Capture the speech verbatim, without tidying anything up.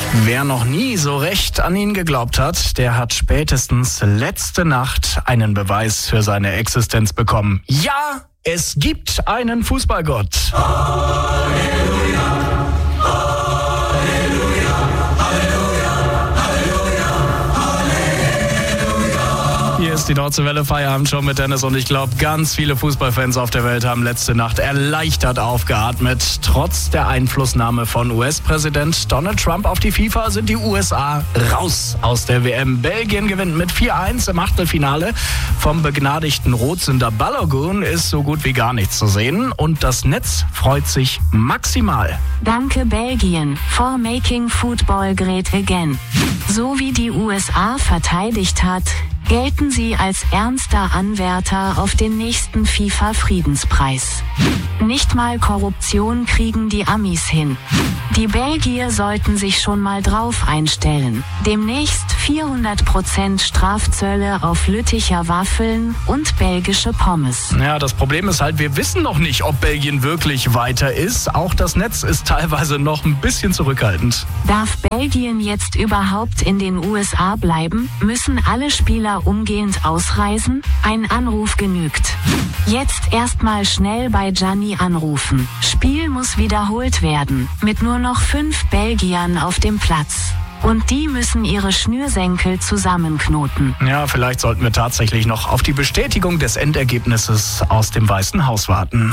Wer noch nie so recht an ihn geglaubt hat, der hat spätestens letzte Nacht einen Beweis für seine Existenz bekommen. Ja, es gibt einen Fußballgott. Halleluja, Halleluja, Halleluja, Halleluja, Halleluja. Hier ist die Deutsche Welle Feierabendshow mit Dennis und ich glaube, ganz viele Fußballfans auf der Welt haben letzte Nacht erleichtert aufgeatmet. Trotz der Einflussnahme von U S-Präsident Donald Trump auf die FIFA sind die U S A raus aus der W M. Belgien gewinnt mit vier eins im Achtelfinale. Vom begnadigten Rotsünder Balogun ist so gut wie gar nichts zu sehen und das Netz freut sich maximal. Danke Belgien for making football great again. So wie die U S A verteidigt hat, gelten sie als ernster Anwärter auf den nächsten FIFA-Friedenspreis. Nicht mal Korruption kriegen die Amis hin. Die Belgier sollten sich schon mal drauf einstellen. Demnächst vierhundert Prozent Strafzölle auf Lütticher Waffeln und belgische Pommes. Ja, das Problem ist halt, wir wissen noch nicht, ob Belgien wirklich weiter ist. Auch das Netz ist teilweise noch ein bisschen zurückhaltend. Darf Belgien jetzt überhaupt in den U S A bleiben? Müssen alle Spieler umgehend ausreisen? Ein Anruf genügt. Jetzt erstmal schnell bei Gianni anrufen. Spiel muss wiederholt werden, mit nur noch fünf Belgiern auf dem Platz. Und die müssen ihre Schnürsenkel zusammenknoten. Ja, vielleicht sollten wir tatsächlich noch auf die Bestätigung des Endergebnisses aus dem Weißen Haus warten.